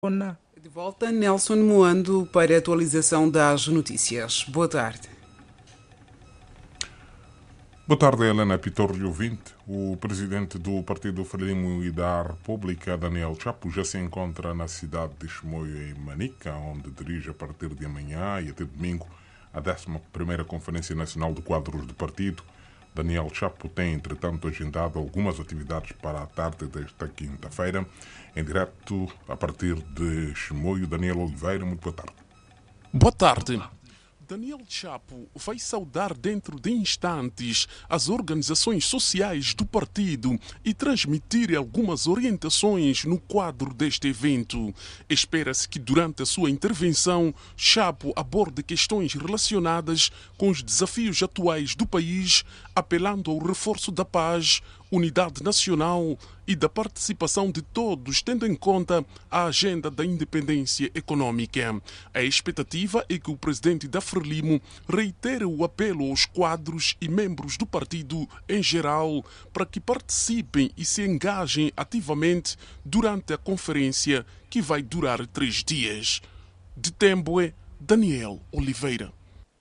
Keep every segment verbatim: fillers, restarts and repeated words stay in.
Ona. De volta, Nelson Moando para a atualização das notícias. Boa tarde. Boa tarde, Helena Pitorri ouvinte. O presidente do Partido Frelimo e da República, Daniel Chapo, já se encontra na cidade de Chimoio, em Manica, onde dirige a partir de amanhã e até domingo a décima primeira Conferência Nacional de Quadros do Partido. Daniel Chapo tem, entretanto, agendado algumas atividades para a tarde desta quinta-feira, em direto a partir de Chimoio. Daniel Oliveira, muito boa tarde. Boa tarde. Daniel Chapo vai saudar dentro de instantes as organizações sociais do partido e transmitir algumas orientações no quadro deste evento. Espera-se que durante a sua intervenção, Chapo aborde questões relacionadas com os desafios atuais do país, apelando ao reforço da paz, unidade nacional e da participação de todos, tendo em conta a agenda da independência econômica. A expectativa é que o presidente da Frelimo reitere o apelo aos quadros e membros do partido em geral para que participem e se engajem ativamente durante a conferência, que vai durar três dias. De Temboé, Daniel Oliveira.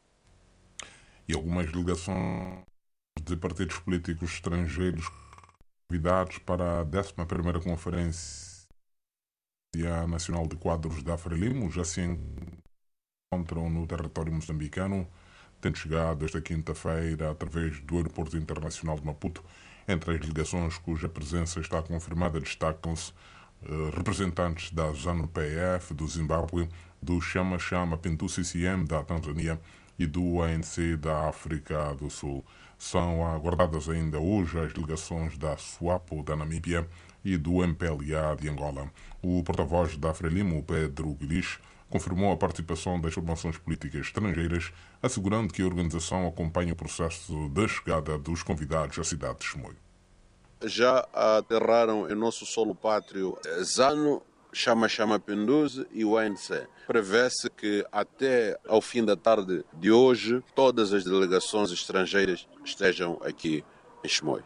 E algumas delegações de partidos políticos estrangeiros convidados para a décima primeira Conferência Nacional de Quadros da Frelimo já se encontram no território moçambicano, tendo chegado esta quinta-feira através do Aeroporto Internacional de Maputo. Entre as delegações cuja presença está confirmada destacam-se eh, representantes da ZANU-P F do Zimbábue, do Chama Chama Pintu C C M da Tanzânia e do A N C da África do Sul. São aguardadas ainda hoje as delegações da SWAPO da Namíbia e do M P L A de Angola. O porta-voz da Frelimo, Pedro Guilix, confirmou a participação das formações políticas estrangeiras, assegurando que a organização acompanha o processo da chegada dos convidados à cidade de Chimoio. Já aterraram em nosso solo pátrio ZANU, Chama Chama Pinduzi e o A N C. Prevê-se que até ao fim da tarde de hoje todas as delegações estrangeiras estejam aqui em Chimoio.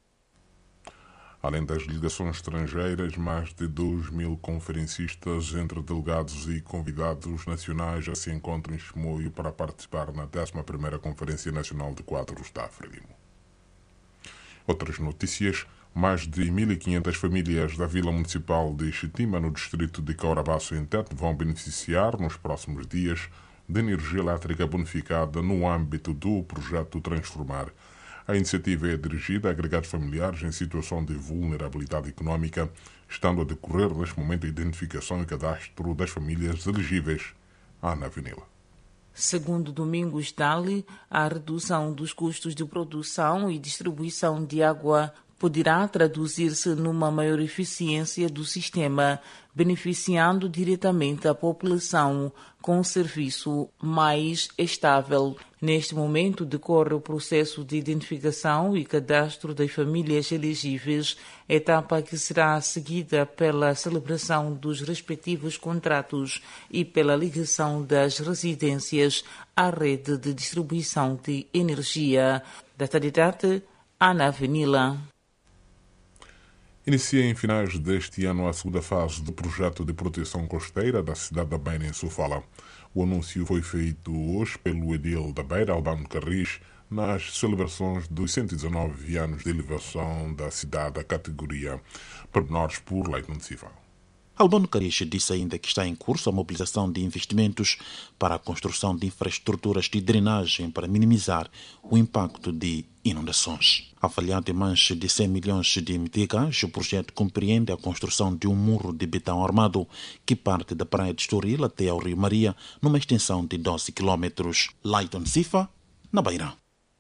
Além das delegações estrangeiras, mais de dois mil conferencistas, entre delegados e convidados nacionais, já se encontram em Chimoio para participar na décima primeira Conferência Nacional de Quadros da Frelimo. Outras notícias. Mais de mil e quinhentas famílias da Vila Municipal de Xitima, no distrito de Caurabaço, em Tete, vão beneficiar nos próximos dias de energia elétrica bonificada no âmbito do projeto Transformar. A iniciativa é dirigida a agregados familiares em situação de vulnerabilidade económica, estando a decorrer neste momento a identificação e cadastro das famílias elegíveis. Ana Avenila. Segundo Domingos Dali, a redução dos custos de produção e distribuição de água poderá traduzir-se numa maior eficiência do sistema, beneficiando diretamente a população com um serviço mais estável. Neste momento, decorre o processo de identificação e cadastro das famílias elegíveis, etapa que será seguida pela celebração dos respectivos contratos e pela ligação das residências à rede de distribuição de energia. Da Tadidate, Ana Avenila. Inicia em finais deste ano a segunda fase do projeto de proteção costeira da cidade da Beira, em Sofala. O anúncio foi feito hoje pelo edil da Beira, Albano Carris, nas celebrações dos cento e dezanove anos de elevação da cidade à categoria. Pormenores por Leitão de Silva. Albano Carris disse ainda que está em curso a mobilização de investimentos para a construção de infraestruturas de drenagem para minimizar o impacto de inundações. Avaliado em mais de cem milhões de meticais, o projeto compreende a construção de um muro de betão armado que parte da praia de Estoril até ao Rio Maria, numa extensão de doze quilômetros. Leiton Sifa, na Beira.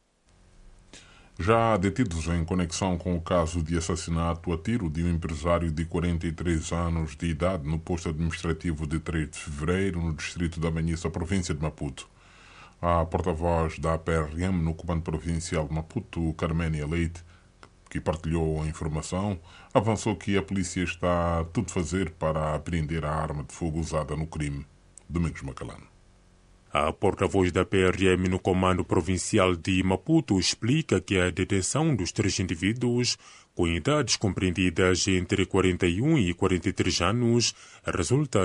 Já detidos em conexão com o caso de assassinato a tiro de um empresário de quarenta e três anos de idade no posto administrativo de três de fevereiro, no distrito da Manhissa, província de Maputo. A porta-voz da P R M no Comando Provincial de Maputo, Carménia Leite, que partilhou a informação, avançou que a polícia está a tudo fazer para apreender a arma de fogo usada no crime. Domingos Macalano. A porta-voz da P R M no Comando Provincial de Maputo explica que a detenção dos três indivíduos com idades compreendidas entre quarenta e um e quarenta e três anos, resulta